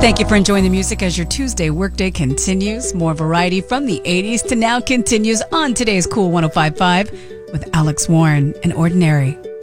Thank you for enjoying the music as your Tuesday workday continues. More variety from the 80s to now continues on today's Cool 105.5 with Alex Warren and Ordinary.